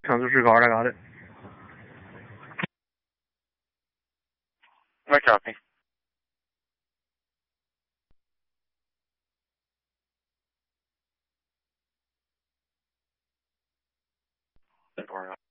上次最高这嘎的。 I copy. Or